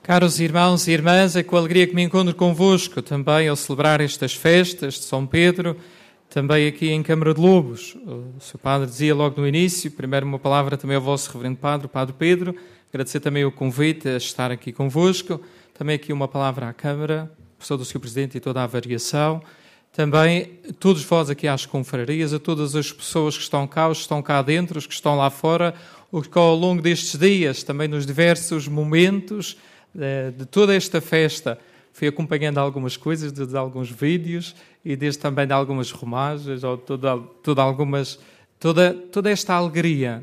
Caros irmãos e irmãs, é com alegria que me encontro convosco também ao celebrar estas festas de São Pedro, também aqui em Câmara de Lobos. O Sr. Padre dizia logo no início, primeiro uma palavra também ao vosso Reverendo Padre, o Padre Pedro, agradecer também o convite a estar aqui convosco, também aqui uma palavra à Câmara, professor do Sr. Presidente e toda a variação, também a todos vós aqui às confrarias, a todas as pessoas que estão cá, os que estão cá dentro, os que estão lá fora, os que ao longo destes dias, também nos diversos momentos de toda esta festa, fui acompanhando algumas coisas, de alguns vídeos e desde também de algumas romagens, ou toda esta alegria.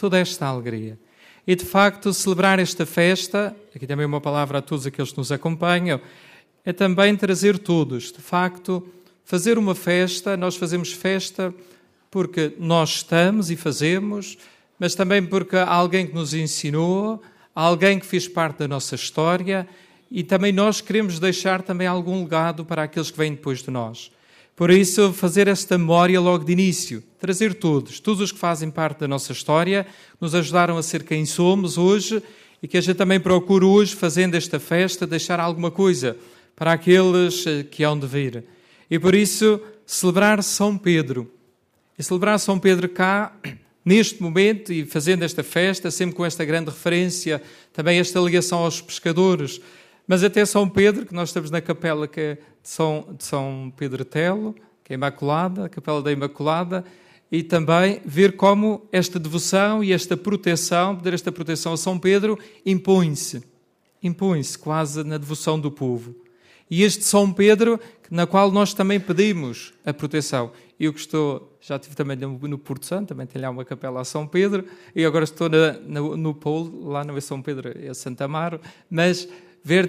E de facto, celebrar esta festa, aqui também uma palavra a todos aqueles que nos acompanham, é também trazer todos, de facto, fazer uma festa. Nós fazemos festa porque nós estamos e fazemos, mas também porque há alguém que nos ensinou, há alguém que fez parte da nossa história e também nós queremos deixar também algum legado para aqueles que vêm depois de nós. Por isso, fazer esta memória logo de início, trazer todos os que fazem parte da nossa história, nos ajudaram a ser quem somos hoje e que a gente também procure hoje, fazendo esta festa, deixar alguma coisa para aqueles que hão de vir. E por isso, celebrar São Pedro. E celebrar São Pedro cá, neste momento, e fazendo esta festa, sempre com esta grande referência, também esta ligação aos pescadores, mas até São Pedro, que nós estamos na capela que é de São Pedro Telo, que é Imaculada, a capela da Imaculada, e também ver como esta devoção e esta proteção, pedir esta proteção a São Pedro, impõe-se quase na devoção do povo. E este São Pedro, na qual nós também pedimos a proteção. Eu que já estive também no Porto Santo, também tenho lá uma capela a São Pedro, e agora estou no Polo, lá não é São Pedro, é Santa Amaro, mas ver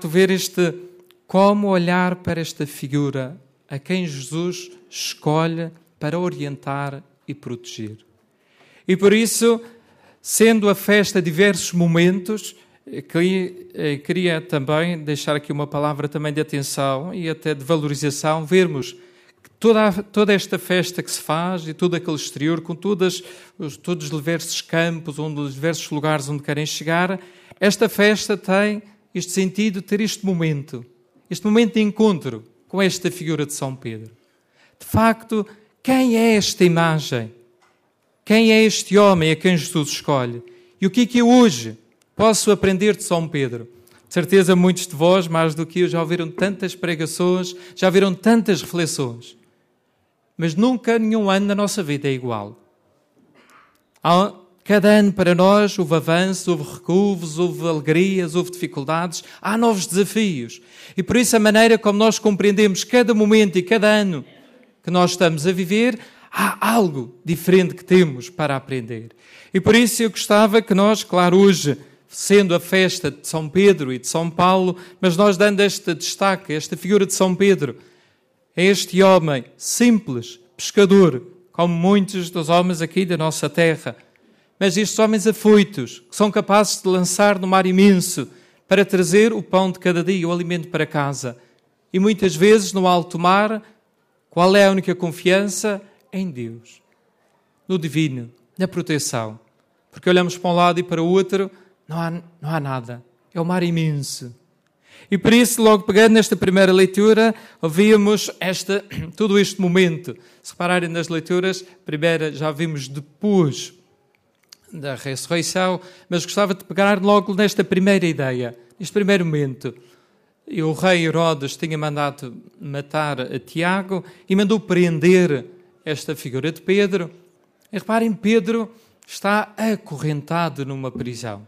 como olhar para esta figura a quem Jesus escolhe para orientar e proteger. E por isso, sendo a festa diversos momentos, queria também deixar aqui uma palavra também de atenção e até de valorização, vermos que toda esta festa que se faz e todo aquele exterior, com todos os diversos campos, os diversos lugares onde querem chegar, esta festa tem este sentido, ter este momento de encontro com esta figura de São Pedro. De facto, quem é esta imagem? Quem é este homem a quem Jesus escolhe? E o que é que eu hoje posso aprender de São Pedro? De certeza muitos de vós, mais do que eu, já ouviram tantas pregações, já viram tantas reflexões. Mas nunca nenhum ano na nossa vida é igual. Cada ano para nós houve avanços, houve recuos, houve alegrias, houve dificuldades, há novos desafios. E por isso a maneira como nós compreendemos cada momento e cada ano que nós estamos a viver, há algo diferente que temos para aprender. E por isso eu gostava que nós, claro, hoje, sendo a festa de São Pedro e de São Paulo, mas nós dando este destaque, esta figura de São Pedro, é este homem simples, pescador, como muitos dos homens aqui da nossa terra, mas estes homens afoitos, que são capazes de lançar no mar imenso para trazer o pão de cada dia, o alimento para casa. E muitas vezes no alto mar, qual é a única confiança? Em Deus, no divino, na proteção. Porque olhamos para um lado e para o outro, não há nada. É o mar imenso. E por isso, logo pegando nesta primeira leitura, ouvíamos todo este momento. Se repararem nas leituras, primeira já vimos depois da ressurreição, mas gostava de pegar logo nesta primeira ideia, neste primeiro momento. E o rei Herodes tinha mandado matar a Tiago e mandou prender esta figura de Pedro. E reparem, Pedro está acorrentado numa prisão.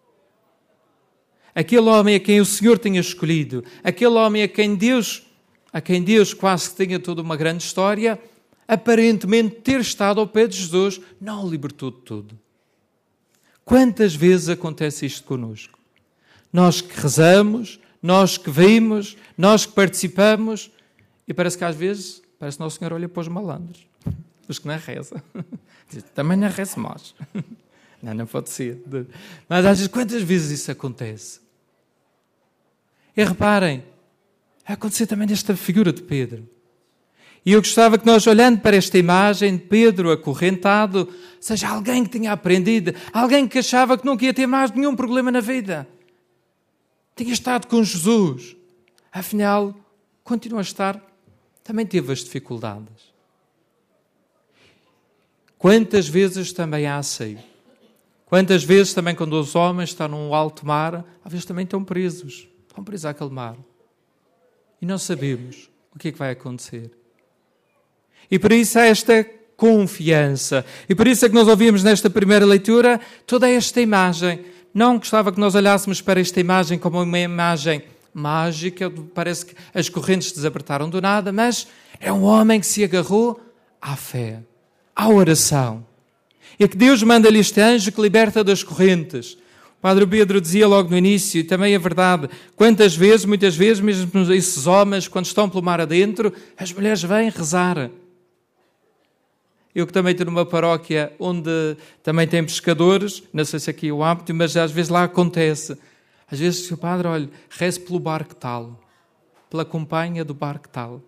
Aquele homem a quem o Senhor tinha escolhido, aquele homem a quem Deus quase que tinha toda uma grande história, aparentemente ter estado ao pé de Jesus, não o libertou de tudo. Quantas vezes acontece isto connosco? Nós que rezamos, nós que vimos, nós que participamos, e parece que às vezes, parece que Nosso Senhor olha para os malandros, os que não rezam. Diz, também não reza mais. Não pode ser. Mas às vezes, quantas vezes isso acontece? E reparem, aconteceu também nesta figura de Pedro. E eu gostava que nós, olhando para esta imagem de Pedro acorrentado, seja alguém que tinha aprendido, alguém que achava que nunca ia ter mais nenhum problema na vida. tinha estado com Jesus. Afinal, continua a estar, também teve as dificuldades. Quantas vezes também há assim? Quantas vezes também quando os homens estão num alto mar, às vezes também estão presos àquele mar. E não sabemos o que é que vai acontecer. E por isso há esta confiança. E por isso é que nós ouvimos nesta primeira leitura toda esta imagem. Não gostava que nós olhássemos para esta imagem como uma imagem mágica, parece que as correntes desapertaram do nada, mas é um homem que se agarrou à fé, à oração. E que Deus manda-lhe este anjo que liberta das correntes. O Padre Pedro dizia logo no início, e também é verdade, quantas vezes, muitas vezes, mesmo esses homens, quando estão pelo mar adentro, as mulheres vêm rezar. Eu que também estou numa paróquia onde também tem pescadores, não sei se aqui é o hábito, mas às vezes lá acontece. Às vezes o padre, olha, reze pelo barco tal, pela companhia do barco tal.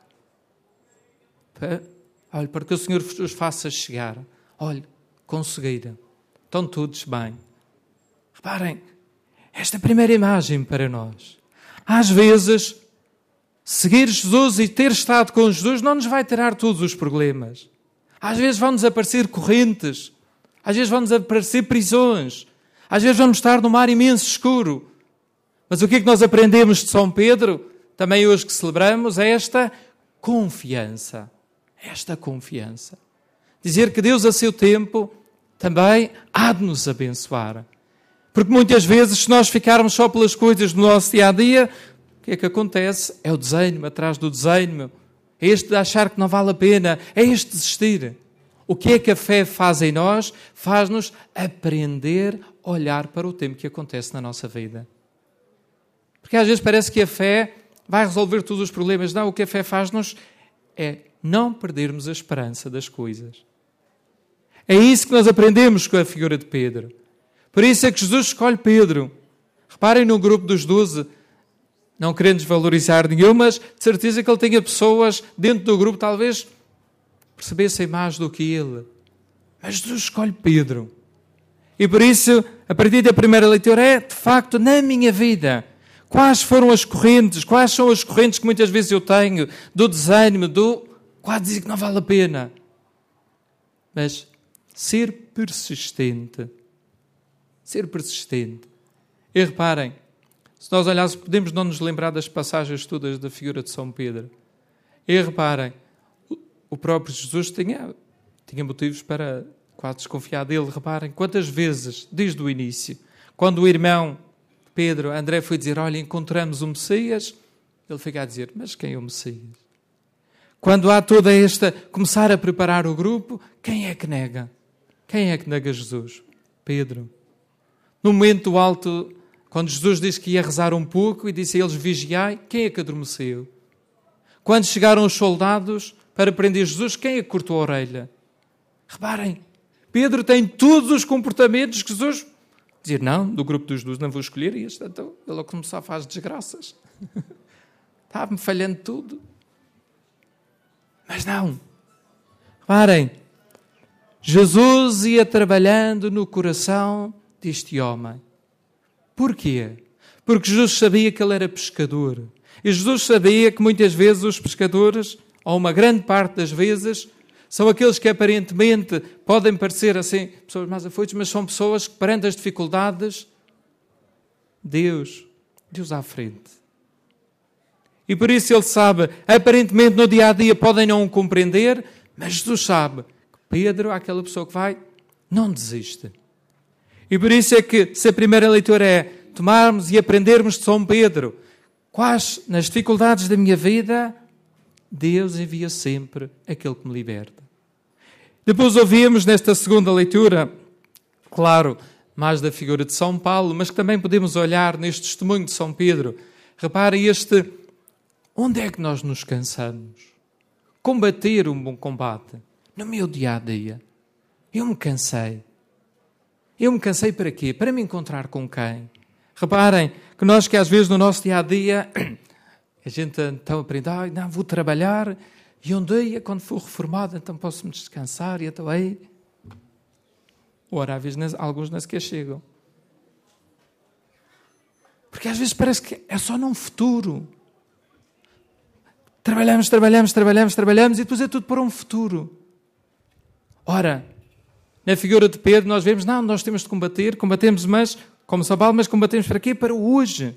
Olha, para que o Senhor os faça chegar. Olha, conseguiram. Estão todos bem. Reparem, esta primeira imagem para nós. Às vezes, seguir Jesus e ter estado com Jesus não nos vai tirar todos os problemas. Às vezes vão-nos aparecer correntes, às vezes vão-nos aparecer prisões, às vezes vamos estar no mar imenso escuro. Mas o que é que nós aprendemos de São Pedro, também hoje que celebramos, é esta confiança. Esta confiança. Dizer que Deus a seu tempo também há de nos abençoar. Porque muitas vezes, se nós ficarmos só pelas coisas do nosso dia-a-dia, o que é que acontece? É o desânimo atrás do desânimo. É este de achar que não vale a pena, é este desistir. O que é que a fé faz em nós? Faz-nos aprender a olhar para o tempo que acontece na nossa vida. Porque às vezes parece que a fé vai resolver todos os problemas. Não, o que a fé faz-nos é não perdermos a esperança das coisas. É isso que nós aprendemos com a figura de Pedro. Por isso é que Jesus escolhe Pedro. Reparem no grupo dos 12, não querendo desvalorizar nenhum, mas de certeza que ele tenha pessoas dentro do grupo, talvez percebessem mais do que ele. Mas Jesus escolhe Pedro. E por isso, a partir da primeira leitura, é, de facto, na minha vida, quais foram as correntes, quais são as correntes que muitas vezes eu tenho, do desânimo, do quase dizer que não vale a pena. Mas ser persistente. Ser persistente. E reparem, se nós olhássemos, podemos não nos lembrar das passagens todas da figura de São Pedro. E reparem, o próprio Jesus tinha motivos para quase desconfiar dele. Reparem, quantas vezes, desde o início, quando o irmão Pedro, André, foi dizer, olha, encontramos o Messias, ele fica a dizer, mas quem é o Messias? Quando há toda esta, começar a preparar o grupo, quem é que nega? Quem é que nega Jesus? Pedro. No momento alto, quando Jesus disse que ia rezar um pouco e disse a eles, vigiai, quem é que adormeceu? Quando chegaram os soldados para prender Jesus, quem é que cortou a orelha? Reparem, Pedro tem todos os comportamentos que Jesus... Dizer, não, do grupo dos 12 não vou escolher este, então ele começar a fazer desgraças. Estava-me falhando tudo. Mas não. Reparem, Jesus ia trabalhando no coração deste homem. Porquê? Porque Jesus sabia que ele era pescador. E Jesus sabia que muitas vezes os pescadores, ou uma grande parte das vezes, são aqueles que aparentemente podem parecer assim, pessoas mais afoitas, mas são pessoas que perante as dificuldades, Deus à frente. E por isso ele sabe, aparentemente no dia-a-dia podem não o compreender, mas Jesus sabe que Pedro, aquela pessoa que vai, não desiste. E por isso é que, se a primeira leitura é tomarmos e aprendermos de São Pedro, quais, nas dificuldades da minha vida, Deus envia sempre aquele que me liberta. Depois ouvimos nesta segunda leitura, claro, mais da figura de São Paulo, mas que também podemos olhar neste testemunho de São Pedro. Reparem onde é que nós nos cansamos? Combater um bom combate. No meu dia-a-dia. Eu me cansei. Eu me cansei para quê? Para me encontrar com quem? Reparem que nós que às vezes no nosso dia-a-dia, a gente então aprende, não, vou trabalhar e um dia, quando for reformado, então posso-me descansar e então aí... Ora, às vezes alguns nem sequer chegam. Porque às vezes parece que é só num futuro. Trabalhamos e depois é tudo para um futuro. Ora, na figura de Pedro nós vemos, não, nós temos de combatemos, mas, como São Paulo, mas combatemos para quê? Para o hoje.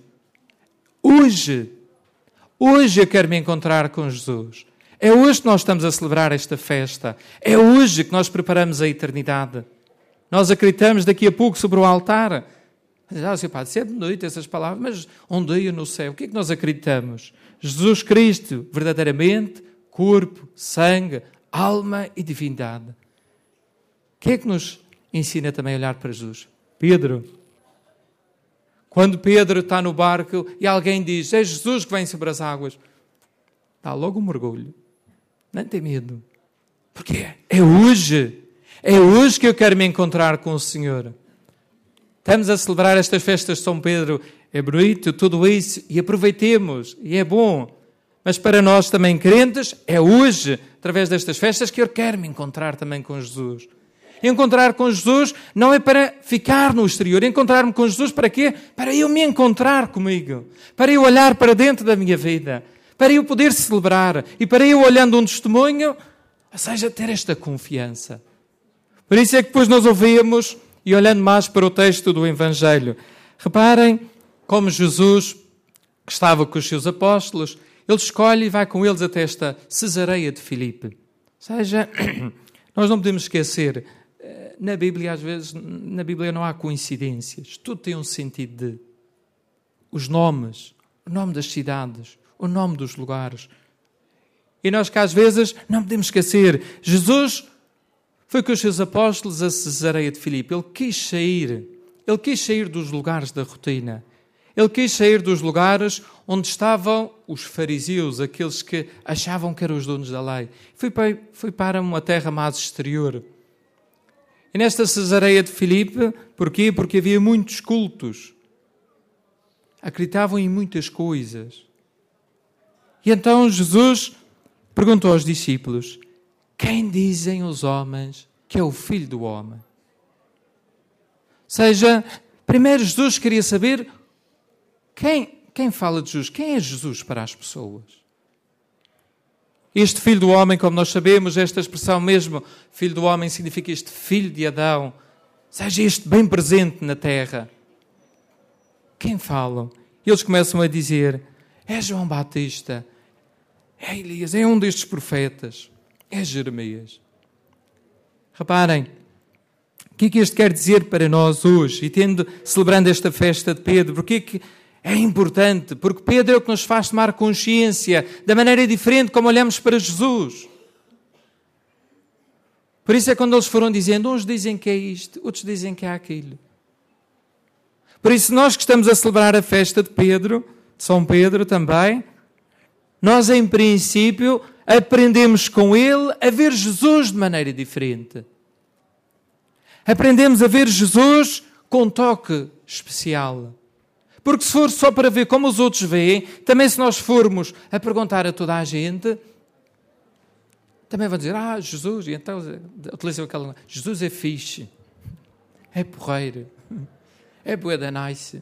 Hoje eu quero me encontrar com Jesus. É hoje que nós estamos a celebrar esta festa. É hoje que nós preparamos a eternidade. Nós acreditamos daqui a pouco sobre o altar. Sr. Padre, se é de noite essas palavras, mas um dia no céu, o que é que nós acreditamos? Jesus Cristo, verdadeiramente, corpo, sangue, alma e divindade. O que é que nos ensina também a olhar para Jesus? Pedro. Quando Pedro está no barco e alguém diz, é Jesus que vem sobre as águas, dá logo um mergulho. Não tem medo. Porque é hoje. É hoje que eu quero me encontrar com o Senhor. Estamos a celebrar estas festas de São Pedro. É bonito, tudo isso, e aproveitemos, e é bom. Mas para nós também crentes, é hoje, através destas festas, que eu quero me encontrar também com Jesus. Encontrar com Jesus não é para ficar no exterior. Encontrar-me com Jesus para quê? Para eu me encontrar comigo. Para eu olhar para dentro da minha vida. Para eu poder celebrar. E para eu, olhando um testemunho, ou seja, ter esta confiança. Por isso é que depois nós ouvimos, e olhando mais para o texto do Evangelho, reparem como Jesus, que estava com os seus apóstolos, ele escolhe e vai com eles até esta Cesareia de Filipe. Ou seja, nós não podemos esquecer, na Bíblia, às vezes, na Bíblia não há coincidências. Tudo tem um sentido de os nomes, o nome das cidades, o nome dos lugares. E nós que às vezes não podemos esquecer, Jesus foi com os seus apóstolos a Cesareia de Filipe. Ele quis sair dos lugares da rotina. Ele quis sair dos lugares onde estavam os fariseus, aqueles que achavam que eram os donos da lei. Foi para uma terra mais exterior. E nesta Cesareia de Filipe, porquê? Porque havia muitos cultos. Acreditavam em muitas coisas. E então Jesus perguntou aos discípulos, quem dizem os homens que é o Filho do Homem? Ou seja, primeiro Jesus queria saber quem fala de Jesus, quem é Jesus para as pessoas? Este Filho do Homem, como nós sabemos, esta expressão mesmo, Filho do Homem, significa este Filho de Adão, seja este bem presente na terra. Quem falam? Eles começam a dizer, é João Batista, é Elias, é um destes profetas, é Jeremias. Reparem, o que é que isto quer dizer para nós hoje? E celebrando esta festa de Pedro, porque é que é importante? Porque Pedro é o que nos faz tomar consciência da maneira diferente como olhamos para Jesus. Por isso é quando eles foram dizendo, uns dizem que é isto, outros dizem que é aquilo. Por isso nós que estamos a celebrar a festa de Pedro, de São Pedro também, nós em princípio aprendemos com ele a ver Jesus de maneira diferente. Aprendemos a ver Jesus com um toque especial. Porque se for só para ver como os outros veem, também se nós formos a perguntar a toda a gente, também vão dizer, Jesus, e então utilizam aquela, Jesus é fixe, é porreiro, é bué da nice.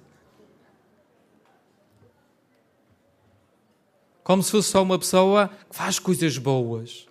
Como se fosse só uma pessoa que faz coisas boas.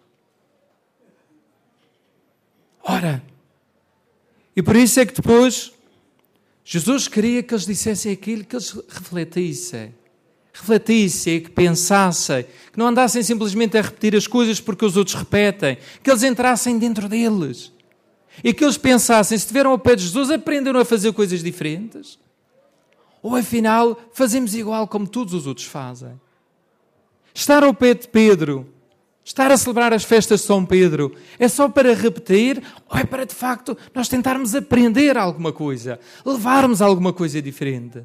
Ora, e por isso é que depois Jesus queria que eles dissessem aquilo, que eles refletissem, que pensassem, que não andassem simplesmente a repetir as coisas porque os outros repetem, que eles entrassem dentro deles e que eles pensassem, se estiveram ao pé de Jesus, aprenderam a fazer coisas diferentes? Ou afinal, fazemos igual como todos os outros fazem? Estar ao pé de Pedro, estar a celebrar as festas de São Pedro, é só para repetir ou é para, de facto, nós tentarmos aprender alguma coisa, levarmos alguma coisa diferente?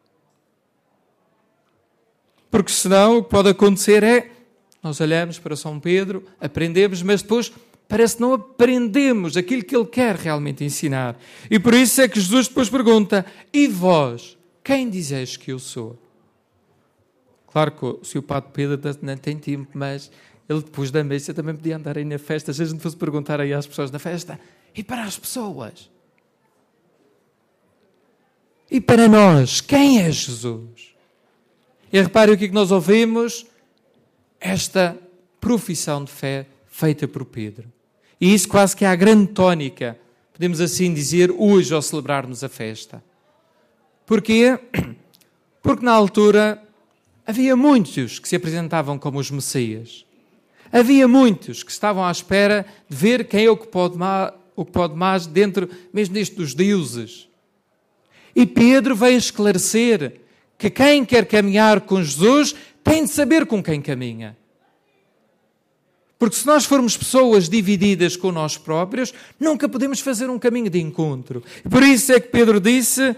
Porque senão o que pode acontecer é, nós olhamos para São Pedro, aprendemos, mas depois parece que não aprendemos aquilo que ele quer realmente ensinar. E por isso é que Jesus depois pergunta, e vós, quem dizeis que eu sou? Claro que o Sr. Padre Pedro não tem tempo, mas ele depois da missa também podia andar aí na festa. Se a gente fosse perguntar aí às pessoas na festa, e para as pessoas? E para nós, quem é Jesus? E repare o que nós ouvimos, esta profissão de fé feita por Pedro. E isso quase que é a grande tónica, podemos assim dizer, hoje ao celebrarmos a festa. Porquê? Porque na altura havia muitos que se apresentavam como os Messias. Havia muitos que estavam à espera de ver quem é o que pode mais dentro mesmo disto dos deuses. E Pedro veio esclarecer que quem quer caminhar com Jesus tem de saber com quem caminha. Porque se nós formos pessoas divididas com nós próprios, nunca podemos fazer um caminho de encontro. E por isso é que Pedro disse,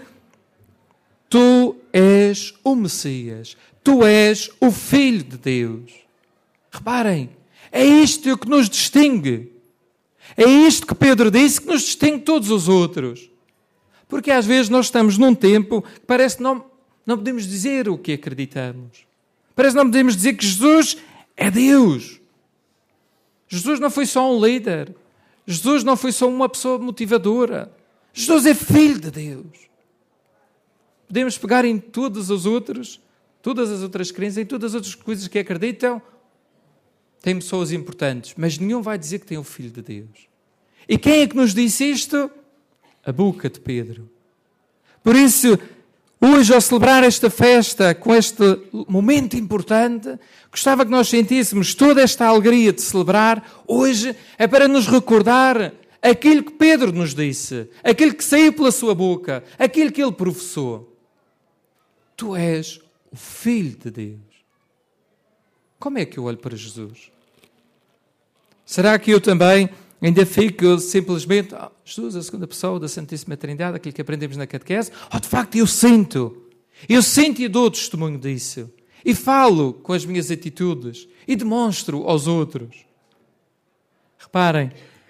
tu és o Messias, tu és o Filho de Deus. Reparem, é isto que nos distingue. É isto que Pedro disse que nos distingue de todos os outros. Porque às vezes nós estamos num tempo que parece que não podemos dizer o que acreditamos. Parece que não podemos dizer que Jesus é Deus. Jesus não foi só um líder. Jesus não foi só uma pessoa motivadora. Jesus é Filho de Deus. Podemos pegar em todas as outras crenças, em todas as outras coisas que acreditam. Tem pessoas importantes, mas nenhum vai dizer que tem o Filho de Deus. E quem é que nos disse isto? A boca de Pedro. Por isso, hoje, ao celebrar esta festa, com este momento importante, gostava que nós sentíssemos toda esta alegria de celebrar. Hoje é para nos recordar aquilo que Pedro nos disse, aquilo que saiu pela sua boca, aquilo que ele professou. Tu és o Filho de Deus. Como é que eu olho para Jesus? Será que eu também ainda fico simplesmente, Jesus, a segunda pessoa da Santíssima Trindade, aquilo que aprendemos na catequese? De facto, eu sinto e dou testemunho disso. E falo com as minhas atitudes e demonstro aos outros. Reparem,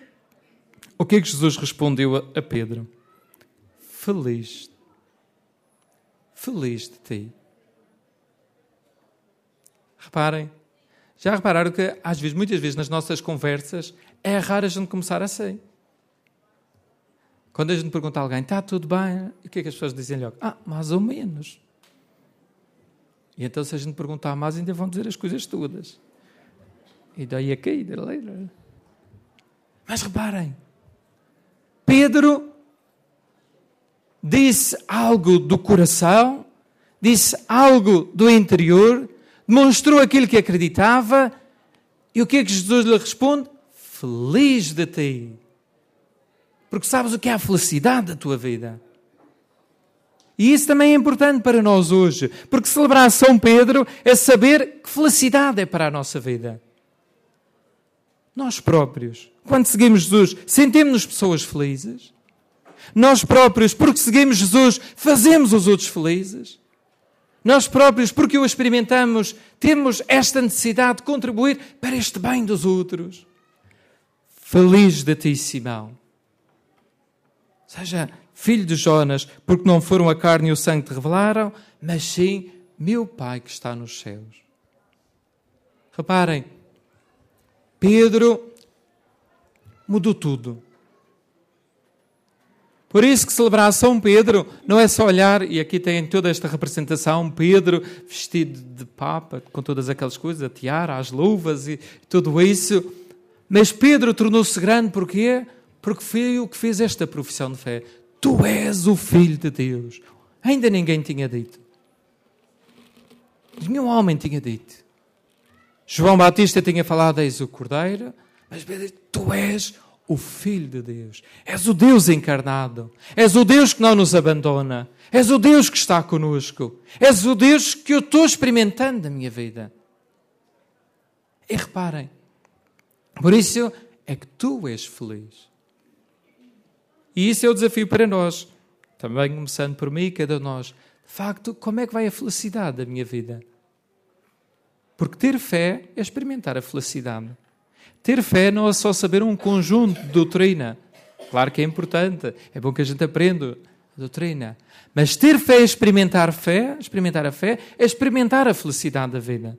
o que é que Jesus respondeu a Pedro? Feliz de ti. Reparem, já repararam que muitas vezes nas nossas conversas é raro a gente começar assim. Quando a gente pergunta a alguém, está tudo bem? E o que é que as pessoas dizem logo? Mais ou menos. E então se a gente perguntar mais, ainda vão dizer as coisas todas. E daí aqui, daí. Mas reparem, Pedro disse algo do coração, disse algo do interior, demonstrou aquilo que acreditava, e o que é que Jesus lhe responde? Feliz de ti. Porque sabes o que é a felicidade da tua vida. E isso também é importante para nós hoje, porque celebrar São Pedro é saber que felicidade é para a nossa vida. Nós próprios, quando seguimos Jesus, sentimos-nos pessoas felizes. Nós próprios, porque seguimos Jesus, fazemos os outros felizes. Nós próprios, porque o experimentamos, temos esta necessidade de contribuir para este bem dos outros. Feliz de ti, Simão. Seja filho de Jonas, porque não foram a carne e o sangue que te revelaram, mas sim meu Pai que está nos céus. Reparem, Pedro mudou tudo. Por isso que celebrar São Pedro não é só olhar, e aqui tem toda esta representação, Pedro vestido de papa, com todas aquelas coisas, a tiara, as luvas e tudo isso. Mas Pedro tornou-se grande, porquê? Porque foi o que fez esta profissão de fé. Tu és o Filho de Deus. Ainda ninguém tinha dito. Nenhum homem tinha dito. João Batista tinha falado, eis o Cordeiro, mas Pedro disse, tu és o Filho de Deus. És o Deus encarnado. És o Deus que não nos abandona. És o Deus que está conosco. És o Deus que eu estou experimentando na minha vida. E reparem, por isso é que tu és feliz. E isso é o desafio para nós. Também começando por mim e cada um de nós. De facto, como é que vai a felicidade da minha vida? Porque ter fé é experimentar a felicidade. Ter fé não é só saber um conjunto de doutrina. Claro que é importante. É bom que a gente aprenda a doutrina. Mas ter fé é experimentar a fé, é experimentar a felicidade da vida.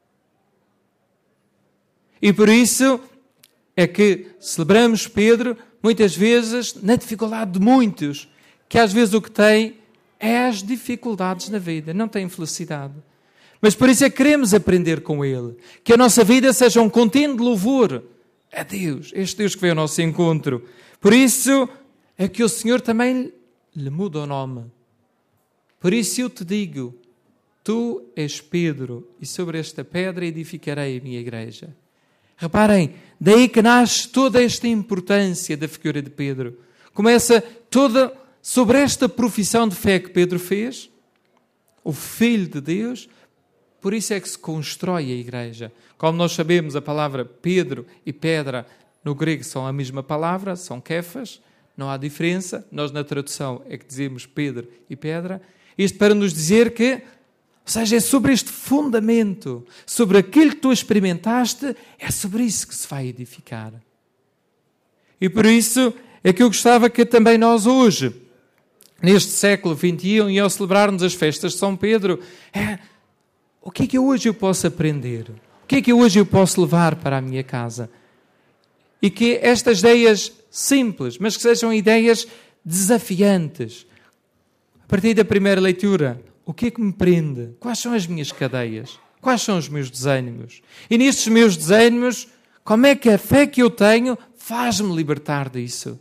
E por isso é que celebramos Pedro, muitas vezes, na dificuldade de muitos, que às vezes o que tem é as dificuldades na vida, não têm felicidade. Mas por isso é que queremos aprender com Ele. Que a nossa vida seja um contínuo de louvor a Deus, este Deus que veio ao nosso encontro. Por isso é que o Senhor também lhe muda o nome. Por isso eu te digo, tu és Pedro, e sobre esta pedra edificarei a minha igreja. Reparem, daí que nasce toda esta importância da figura de Pedro. Começa toda sobre esta profissão de fé que Pedro fez, o Filho de Deus. Por isso é que se constrói a igreja. Como nós sabemos, a palavra Pedro e pedra no grego são a mesma palavra, são Kefas, não há diferença. Nós na tradução é que dizemos Pedro e pedra. Isto para nos dizer que, ou seja, é sobre este fundamento, sobre aquilo que tu experimentaste, é sobre isso que se vai edificar. E por isso é que eu gostava que também nós hoje, neste século XXI, e ao celebrarmos as festas de São Pedro, o que é que hoje eu posso aprender? O que é que hoje eu posso levar para a minha casa? E que estas ideias simples, mas que sejam ideias desafiantes. A partir da primeira leitura, o que é que me prende? Quais são as minhas cadeias? Quais são os meus desânimos? E nestes meus desânimos, como é que a fé que eu tenho faz-me libertar disso?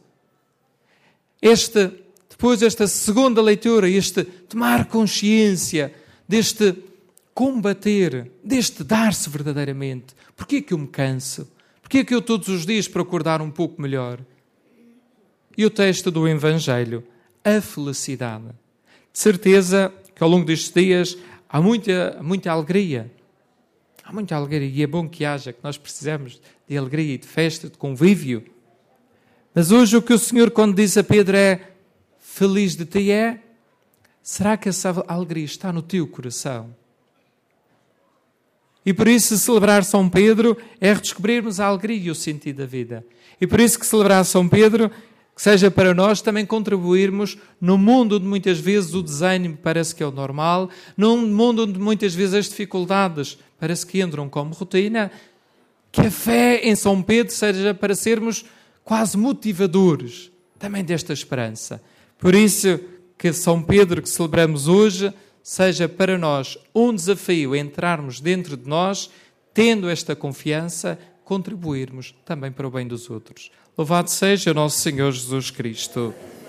Depois esta segunda leitura, este tomar consciência deste combater, deste dar-se verdadeiramente. Porquê é que eu me canso? Porquê é que eu todos os dias procuro dar um pouco melhor? E o texto do Evangelho, a felicidade. De certeza que ao longo destes dias há muita alegria. Há muita alegria e é bom que haja, que nós precisamos de alegria e de festa, de convívio. Mas hoje o que o Senhor, quando diz a Pedro, é feliz de ti será que essa alegria está no teu coração? E por isso celebrar São Pedro é redescobrirmos a alegria e o sentido da vida. E por isso que celebrar São Pedro, que seja para nós também contribuirmos no mundo onde muitas vezes o desânimo parece que é o normal, num mundo onde muitas vezes as dificuldades parece que entram como rotina, que a fé em São Pedro seja para sermos quase motivadores também desta esperança. Por isso que São Pedro que celebramos hoje seja para nós um desafio entrarmos dentro de nós, tendo esta confiança, contribuirmos também para o bem dos outros. Louvado seja o nosso Senhor Jesus Cristo.